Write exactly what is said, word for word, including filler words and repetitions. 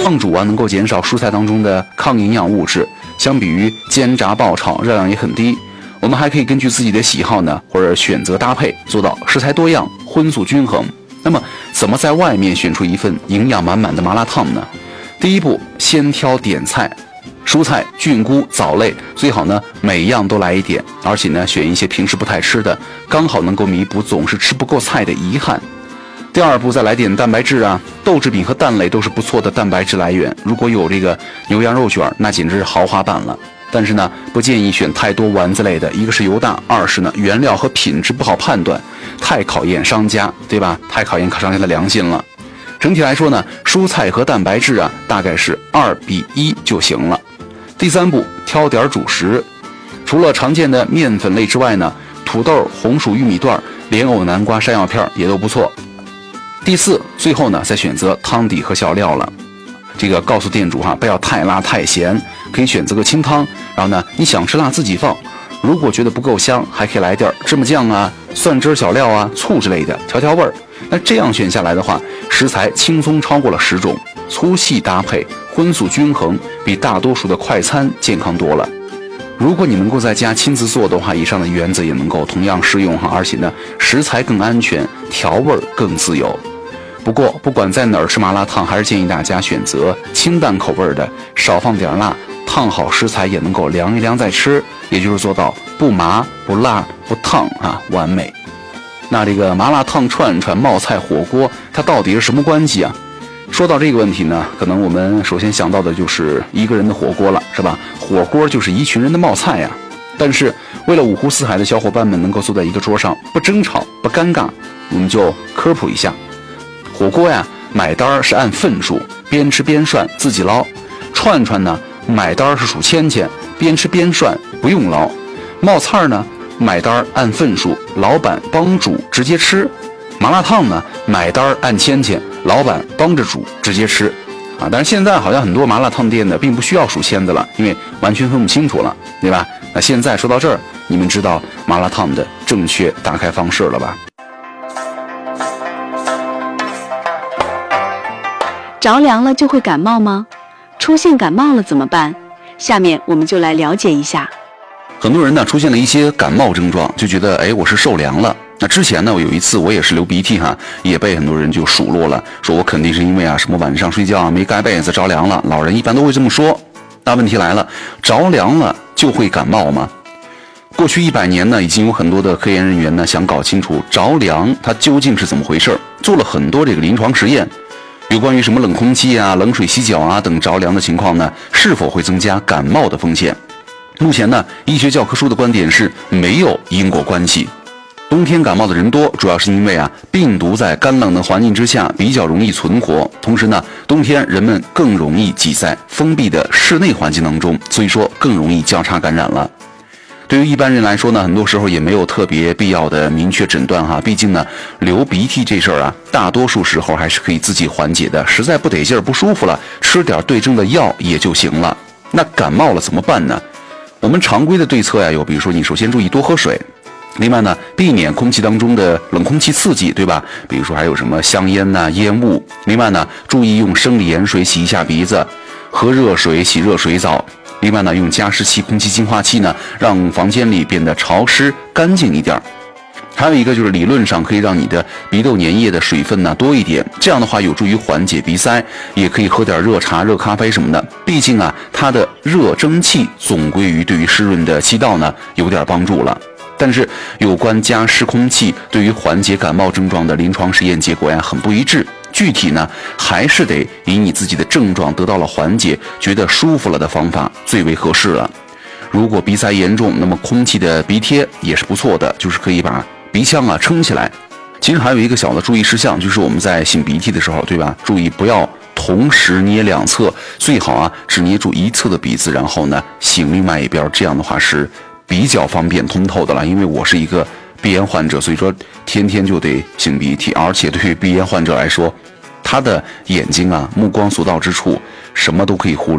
烫煮啊，能够减少蔬菜当中的抗营养物质，相比于煎炸爆炒，热量也很低。我们还可以根据自己的喜好呢，或者选择搭配，做到食材多样、荤素均衡。那么，怎么在外面选出一份营养满满的麻辣烫呢？第一步，先挑点菜。蔬菜、菌菇、藻类最好呢每样都来一点，而且呢选一些平时不太吃的，刚好能够弥补总是吃不够菜的遗憾。第二步再来点蛋白质啊，豆制品和蛋类都是不错的蛋白质来源。如果有这个牛羊肉卷，那简直是豪华版了。但是呢不建议选太多丸子类的，一个是油大，二是呢原料和品质不好判断，太考验商家，对吧？太考验商家的良心了。整体来说呢，蔬菜和蛋白质啊大概是二比一就行了。第三步，挑点主食，除了常见的面粉类之外呢，土豆、红薯、玉米段、莲藕、南瓜、山药片也都不错。第四，最后呢，再选择汤底和小料了。这个告诉店主哈，不要太辣太咸，可以选择个清汤。然后呢，你想吃辣自己放，如果觉得不够香，还可以来点芝麻酱啊、蒜汁小料啊、醋之类的调调味儿。那这样选下来的话，食材轻松超过了十种，粗细搭配，荤素均衡，比大多数的快餐健康多了。如果你能够在家亲自做的话，以上的原则也能够同样适用哈，而且呢，食材更安全，调味更自由。不过，不管在哪儿吃麻辣烫，还是建议大家选择清淡口味的，少放点辣，烫好食材也能够凉一凉再吃，也就是做到不麻、不辣、不烫啊，完美。那这个麻辣烫、串串、冒菜、火锅，它到底是什么关系啊？说到这个问题呢，可能我们首先想到的就是一个人的火锅了，是吧？火锅就是一群人的冒菜呀。但是为了五湖四海的小伙伴们能够坐在一个桌上，不争吵、不尴尬，我们就科普一下。火锅呀，买单是按份数，边吃边算，自己捞；串串呢，买单是数钱钱，边吃边算，不用捞；冒菜呢，买单按份数，老板帮煮直接吃；麻辣烫呢，买单按钱钱，老板帮着煮直接吃。啊，但是现在好像很多麻辣烫店呢，并不需要数签子了，因为完全分不清楚了，对吧？那现在说到这儿，你们知道麻辣烫的正确打开方式了吧？ 着凉了就会感冒吗？出现感冒了怎么办？下面我们就来了解一下。 很多人呢出现了一些感冒症状，就觉得哎我是受凉了。那之前呢我有一次我也是流鼻涕哈，也被很多人就数落了，说我肯定是因为啊什么晚上睡觉啊没盖被子着凉了，老人一般都会这么说。那问题来了，着凉了就会感冒吗？过去一百年呢，已经有很多的科研人员呢想搞清楚着凉它究竟是怎么回事，做了很多这个临床实验。有关于什么冷空气啊、冷水洗脚啊等着凉的情况呢，是否会增加感冒的风险？目前呢，医学教科书的观点是没有因果关系。冬天感冒的人多，主要是因为啊，病毒在干冷的环境之下比较容易存活，同时呢，冬天人们更容易挤在封闭的室内环境当中，所以说更容易交叉感染了。对于一般人来说呢，很多时候也没有特别必要的明确诊断哈，毕竟呢，流鼻涕这事儿啊，大多数时候还是可以自己缓解的，实在不得劲儿不舒服了，吃点对症的药也就行了。那感冒了怎么办呢？我们常规的对策呀，有比如说你首先注意多喝水，另外呢，避免空气当中的冷空气刺激，对吧？比如说还有什么香烟呐、烟雾。另外呢，注意用生理盐水洗一下鼻子，喝热水洗热水澡。另外呢，用加湿器、空气净化器呢，让房间里变得潮湿干净一点。还有一个就是理论上可以让你的鼻窦粘液的水分呢多一点，这样的话有助于缓解鼻塞，也可以喝点热茶、热咖啡什么的。毕竟啊，它的热蒸汽总归于对于湿润的气道呢有点帮助了。但是有关加湿空气对于缓解感冒症状的临床实验结果呀很不一致，具体呢还是得以你自己的症状得到了缓解，觉得舒服了的方法最为合适了。如果鼻塞严重，那么空气的鼻贴也是不错的，就是可以把鼻腔啊撑起来。其实还有一个小的注意事项，就是我们在擤鼻涕的时候，对吧？注意不要同时捏两侧，最好啊只捏住一侧的鼻子，然后呢擤另外一边，这样的话是比较方便通透的了。因为我是一个鼻炎患者，所以说天天就得擤鼻涕，而且对于鼻炎患者来说，他的眼睛啊目光所到之处什么都可以忽略。